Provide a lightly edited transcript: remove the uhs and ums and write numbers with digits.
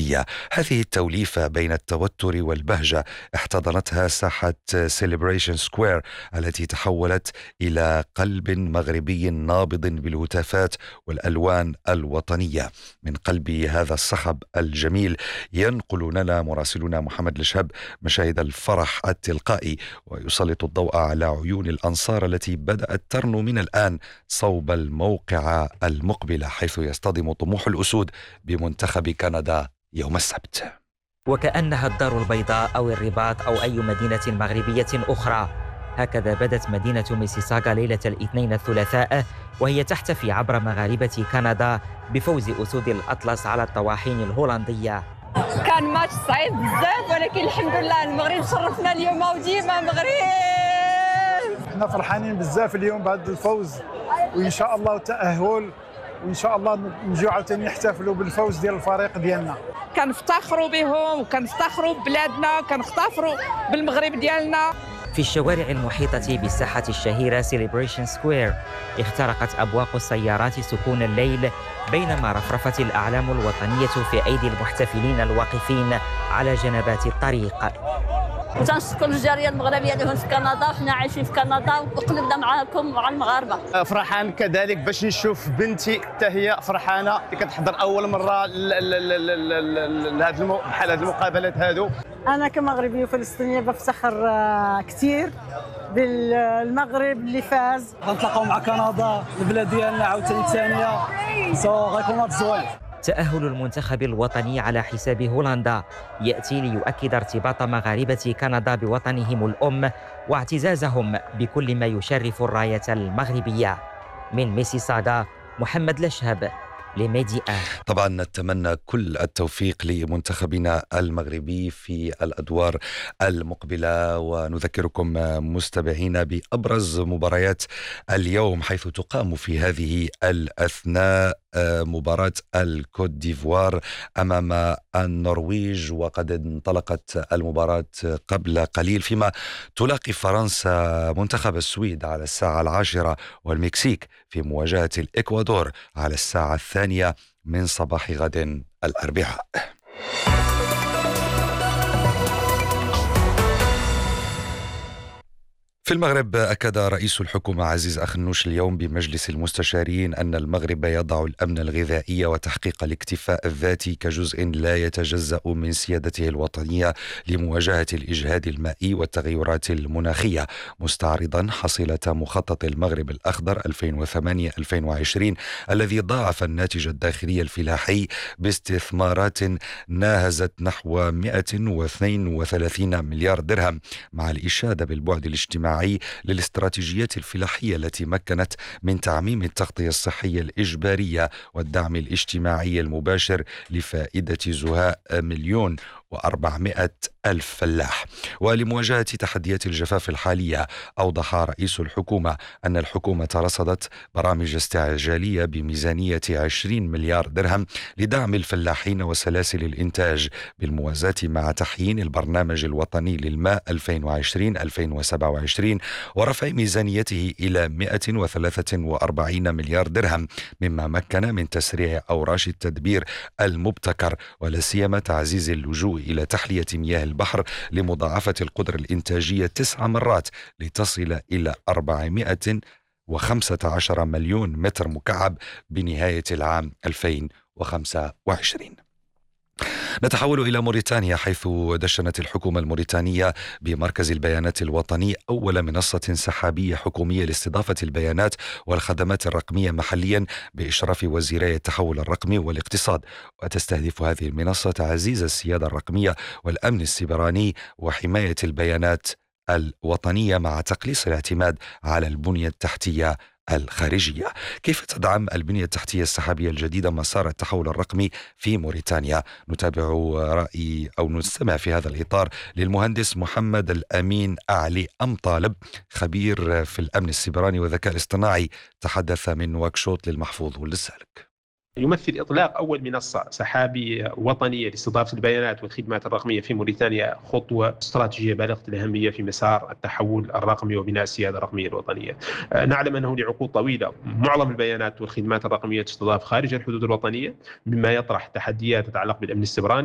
الهولندية. هذه التوليفة بين التوتر والبهجة احتضنتها ساحة سيليبريشن سكوير التي تحولت إلى قلب مغربي نابض بالهتافات والألوان الوطنية. من قلب هذا الصخب الجميل ينقل لنا مراسلنا محمد لشهب مشاهد الفرح التلقائي، ويسلط الضوء على عيون الأنصار التي بدأت ترنو من الآن صوب الموقعة المقبلة، حيث يصطدم طموح الأسود بمنتخب كندا يوم السبت. وكأنها الدار البيضاء أو الرباط أو أي مدينة مغربية أخرى، هكذا بدت مدينة ميسيساغا ليلة الاثنين الثلاثاء وهي تحتفي عبر مغاربة كندا بفوز أسود الأطلس على الطواحين الهولندية. كان ماتش صعيب بزاف، ولكن الحمد لله المغرب شرفنا اليوم وديما مغرب. احنا فرحانين بزاف اليوم بعد الفوز، وان شاء الله التأهل، وان شاء الله نجيو عاوتاني نحتفلوا بالفوز ديال الفريق ديالنا. كنفتخروا بهم وكنفتخروا ببلادنا وكنفتخروا بالمغرب ديالنا. في الشوارع المحيطة بالساحة الشهيرة سيليبريشن سكوير اخترقت أبواق السيارات سكون الليل، بينما رفرفت الأعلام الوطنية في أيدي المحتفلين الواقفين على جنبات الطريق. تنشكر الجاليه المغربيه اللي هون في كندا، وحنا عايشين في كندا وقلبنا معاكم مع المغاربه. فرحان كذلك باش نشوف بنتي حتى هي فرحانه اللي كتحضر اول مره بحال هاد المقابلات هادو. انا كمغربيه وفلسطينيه بفتخر كثير بالمغرب اللي فاز. غنتلاقاو مع كندا البلاد ديالنا عاوتاني ثانيه، غيكون ماتش زوين. تأهل المنتخب الوطني على حساب هولندا يأتي ليؤكد ارتباط مغاربة كندا بوطنهم الأم واعتزازهم بكل ما يشرف الراية المغربية. من ميسيساغا، محمد لشهب لميديا. طبعا نتمنى كل التوفيق لمنتخبنا المغربي في الأدوار المقبلة، ونذكركم مستمعين بأبرز مباريات اليوم، حيث تقام في هذه الأثناء مباراة الكوت ديفوار أمام النرويج، وقد انطلقت المباراة قبل قليل، فيما تلاقي فرنسا منتخب السويد على الساعة 10، والمكسيك في مواجهة الإكوادور على الساعة 2 من صباح غد الأربعاء. في المغرب أكد رئيس الحكومة عزيز أخنوش اليوم بمجلس المستشارين أن المغرب يضع الأمن الغذائي وتحقيق الاكتفاء الذاتي كجزء لا يتجزأ من سيادته الوطنية لمواجهة الإجهاد المائي والتغيرات المناخية، مستعرضا حصيلة مخطط المغرب الأخضر 2008-2020 الذي ضاعف الناتج الداخلي الفلاحي باستثمارات ناهزت نحو 132 مليار درهم، مع الإشادة بالبعد الاجتماعي للاستراتيجيات الفلاحية التي مكنت من تعميم التغطية الصحية الإجبارية والدعم الاجتماعي المباشر لفائدة زهاء 1,400,000 فلاح. ولمواجهة تحديات الجفاف الحالية، أوضح رئيس الحكومة أن الحكومة رصدت برامج استعجالية بميزانية 20 مليار درهم لدعم الفلاحين وسلاسل الإنتاج، بالموازاة مع تحيين البرنامج الوطني للماء 2020-2027 ورفع ميزانيته إلى 143 مليار درهم، مما مكن من تسريع أوراش التدبير المبتكر، ولا سيما تعزيز اللجوء إلى تحلية مياه البحر لمضاعفة القدرة الإنتاجية 9 مرات لتصل إلى 415 مليون متر مكعب بنهاية العام 2025. نتحول إلى موريتانيا، حيث دشنت الحكومة الموريتانية بمركز البيانات الوطني أول منصة سحابية حكومية لاستضافة البيانات والخدمات الرقمية محليا بإشراف وزيري التحول الرقمي والاقتصاد. وتستهدف هذه المنصة تعزيز السيادة الرقمية والأمن السيبراني وحماية البيانات الوطنية مع تقليص الاعتماد على البنية التحتية الخارجية. كيف تدعم البنية التحتية السحابية الجديدة مسار التحول الرقمي في موريتانيا؟ نتابع رأي أو نستمع في هذا الإطار للمهندس محمد الأمين أعلي أمطالب، خبير في الأمن السيبراني والذكاء الاصطناعي، تحدث من واكشوط للمحفوظ والسالك. يمثل إطلاق أول منصة سحابية وطنية لاستضافة البيانات والخدمات الرقمية في موريتانيا خطوة استراتيجية بالغة الأهمية في مسار التحول الرقمي وبناء السيادة الرقمية الوطنية. نعلم أنه لعقود طويلة معظم البيانات والخدمات الرقمية تستضاف خارج الحدود الوطنية، مما يطرح تحديات تتعلق بالأمن السيبراني